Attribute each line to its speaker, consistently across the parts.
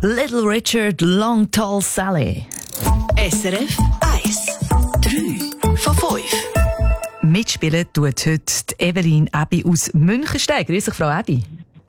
Speaker 1: Little Richard, Long Tall Sally.
Speaker 2: SRF 1. 3 von 5.
Speaker 1: Mitspielen tut heute die Evelyn Ebi aus Münchenstein. Grüß dich, Frau Ebi.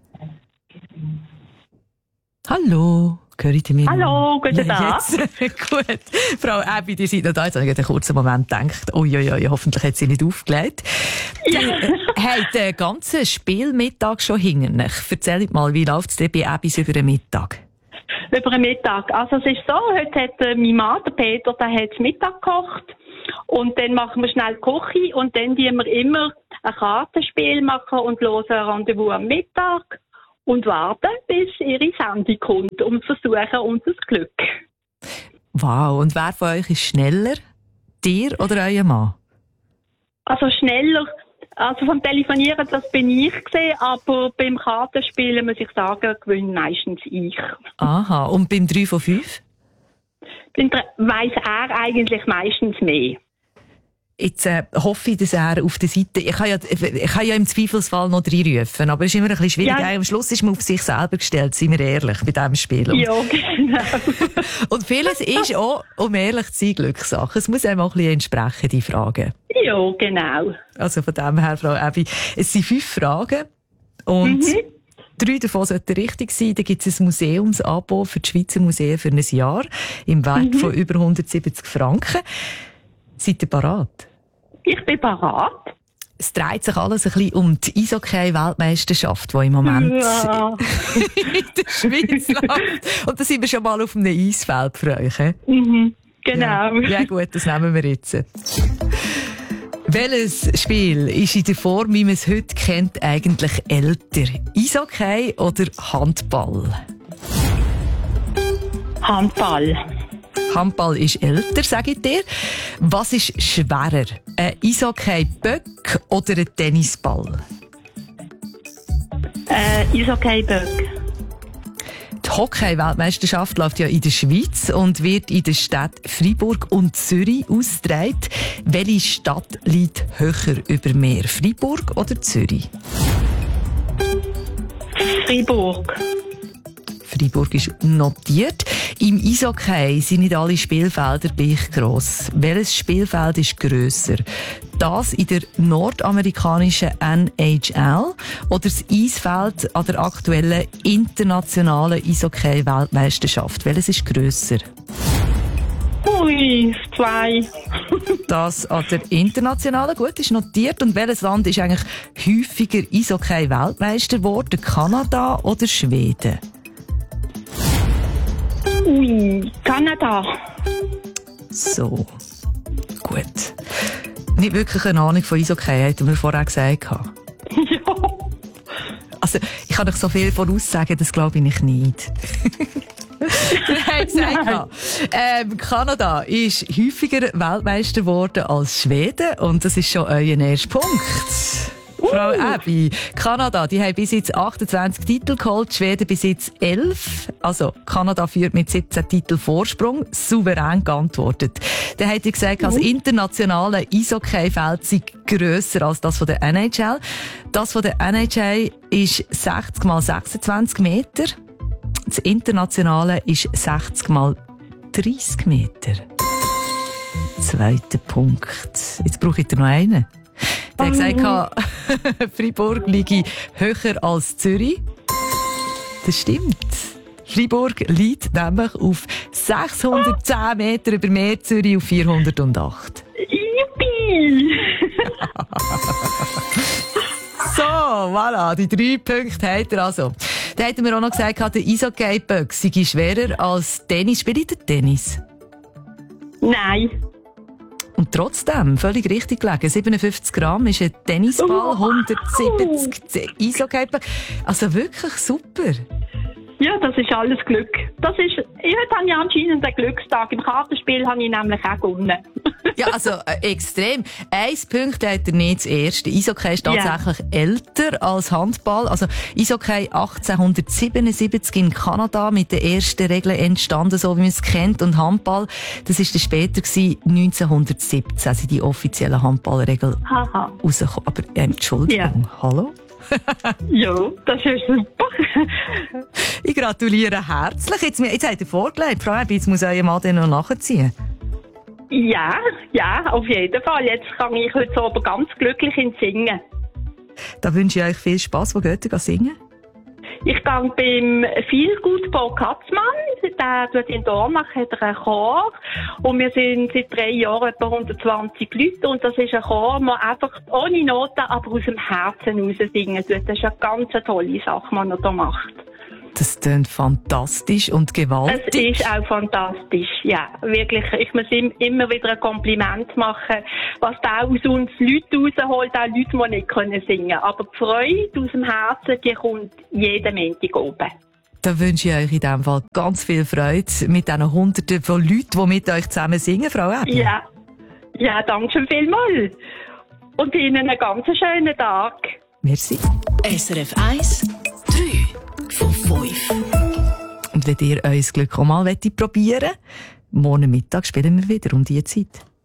Speaker 1: Hallo. Hört ihr mich?
Speaker 3: Hallo, guten Tag.
Speaker 1: Gut. Frau Ebi, die seid noch da. Jetzt habe ich einen kurzen Moment gedacht, hoffentlich hat sie nicht aufgelegt.
Speaker 3: Ja.
Speaker 1: Habt den ganzen Spielmittag schon hinter euch. Erzählt mal, wie läuft es denn bei Ebis über den Mittag?
Speaker 3: Über den Mittag. Also es ist so, heute hat mein Mann, der Peter, der hat Mittag gekocht. Und dann machen wir schnell die Küche und dann tun wir immer ein Kartenspiel machen und hören ein Rendezvous am Mittag. Und warten, bis ihre Sendung kommt und versuchen unser Glück.
Speaker 1: Wow, und wer von euch ist schneller? Dir oder euer Mann?
Speaker 3: Also schneller, also vom Telefonieren, das bin ich gesehen, aber beim Kartenspielen, muss ich sagen, gewinne meistens ich.
Speaker 1: Aha, und beim 3 von 5?
Speaker 3: Weiss er eigentlich meistens mehr.
Speaker 1: Jetzt hoffe ich, dass er auf der Seite... Ich kann ja im Zweifelsfall noch reinrufen, aber es ist immer ein bisschen schwierig. Ja. Am Schluss ist man auf sich selber gestellt, seien wir ehrlich, bei diesem Spiel.
Speaker 3: Ja, genau.
Speaker 1: Und vieles ist auch, um ehrlich zu sein, Glückssache. Es muss einem auch ein bisschen entsprechen, die Fragen.
Speaker 3: Ja, genau.
Speaker 1: Also von dem her, Frau Ebi, es sind 5 Fragen und 3 davon sollten richtig sein. Da gibt es ein Museumsabo für die Schweizer Museen für ein Jahr im Wert von über 170 Franken. Seid ihr parat?
Speaker 3: Ich bin parat.
Speaker 1: Es dreht sich alles ein bisschen um die Eishockey-Weltmeisterschaft, die im Moment in der Schweiz läuft. Und da sind wir schon mal auf einem Eisfeld für euch.
Speaker 3: Genau.
Speaker 1: Ja gut, das nehmen wir jetzt. Welches Spiel ist in der Form, wie man es heute kennt, eigentlich älter? Eishockey oder Handball?
Speaker 3: Handball.
Speaker 1: Handball ist älter, sage ich dir. Was ist schwerer? Ein Eishockey-Böck oder ein Tennisball?
Speaker 3: Eishockey-Böck.
Speaker 1: Die Hockey-Weltmeisterschaft läuft ja in der Schweiz und wird in den Städten Freiburg und Zürich ausgetragen. Welche Stadt liegt höher über Meer? Freiburg oder Zürich?
Speaker 3: Freiburg.
Speaker 1: Freiburg ist notiert. Im Eishockey sind nicht alle Spielfelder gleich gross. Welches Spielfeld ist grösser? Das in der nordamerikanischen NHL oder das Eisfeld an der aktuellen internationalen Eishockey-Weltmeisterschaft? Welches ist grösser?
Speaker 3: Ui, 2.
Speaker 1: Das an der internationalen, gut, ist notiert. Und welches Land ist eigentlich häufiger Eishockey-Weltmeister geworden? Kanada oder Schweden?
Speaker 3: Ui, Kanada.
Speaker 1: So, gut. Nicht wirklich eine Ahnung von Eishockey, hätten wir vorher gesagt.
Speaker 3: Ja.
Speaker 1: Also, ich kann euch so viel voraussagen, das glaube ich nicht. Wir haben gesagt, Kanada ist häufiger Weltmeister geworden als Schweden und das ist schon euer erster Punkt. Frau Ebi, Kanada, die haben bis jetzt 28 Titel geholt, Schweden bis jetzt 11. Also, Kanada führt mit 17 Titeln Vorsprung, souverän geantwortet. Dann hat ihr gesagt, das internationale Eishockeyfeld sei grösser als das von der NHL. Das von der NHL ist 60 mal 26 Meter. Das internationale ist 60 mal 30 Meter. Zweiter Punkt. Jetzt brauche ich noch einen. Der hat gesagt, Freiburg liege höher als Zürich. Das stimmt. Freiburg liegt nämlich auf 610 Meter über Meer, Zürich auf 408.
Speaker 3: Yippie!
Speaker 1: So, voilà, die 3 Punkte hat er also. Dann hat er mir auch noch gesagt, der Eishockey-Böck sei schwerer als Tennis. Spielt ihr Tennis?
Speaker 3: Nein.
Speaker 1: Und trotzdem, völlig richtig gelegen. 57 Gramm ist ein Tennisball, 170 Eishockey-Ball. Also wirklich super.
Speaker 3: Ja, das ist alles Glück. Heute habe ich anscheinend einen Glückstag. Im Kartenspiel habe ich nämlich auch gewonnen.
Speaker 1: Ja, also extrem. 1 Punkt hat er nicht das erste. Eishockey ist tatsächlich älter als Handball. Also Eishockey 1877 in Kanada mit den ersten Regeln entstanden, so wie man es kennt. Und Handball, das ist dann später gewesen, 1917, also die offiziellen Handballregeln rausgekommen. Aber Entschuldigung, hallo?
Speaker 3: Ja, das ist super.
Speaker 1: Ich gratuliere herzlich. Jetzt habt ihr vorgelegt, Frau Ebi, jetzt muss euer Mann dann noch nachziehen.
Speaker 3: Ja, auf jeden Fall. Jetzt kann ich heute aber ganz glücklich ins Singen.
Speaker 1: Da wünsche ich euch viel Spass. Wo geht ihr singen?
Speaker 3: Ich gehe beim Feelgood Paul Katzmann. Der tut in Dornach, hat er einen Chor. Und wir sind seit 3 Jahren etwa 120 Leute. Und das ist ein Chor, der einfach ohne Noten, aber aus dem Herzen raus singen tut. Das ist eine ganz tolle Sache, die er da macht.
Speaker 1: Das klingt fantastisch und gewaltig.
Speaker 3: Es ist auch fantastisch, ja. Wirklich, ich muss ihm immer wieder ein Kompliment machen, was da aus uns Leute rausholt, auch Leute, die nicht singen können. Aber die Freude aus dem Herzen, die kommt jeden Montag oben.
Speaker 1: Da wünsche ich euch in diesem Fall ganz viel Freude mit diesen Hunderten von Leuten, die mit euch zusammen singen, Frau Ebi.
Speaker 3: Ja, danke schön vielmals. Und Ihnen einen ganz schönen Tag.
Speaker 1: Merci.
Speaker 2: SRF 1, 3 von 5.
Speaker 1: Und wenn ihr euer Glück auch mal probieren wollt, morgen Mittag spielen wir wieder um diese Zeit.